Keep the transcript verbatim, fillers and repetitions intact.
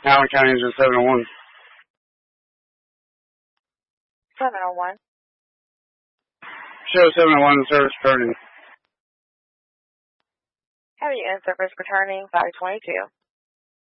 Allen County Engine seven oh one. seven oh one. Show seven oh one service returning. Heavy in service returning five twenty-two.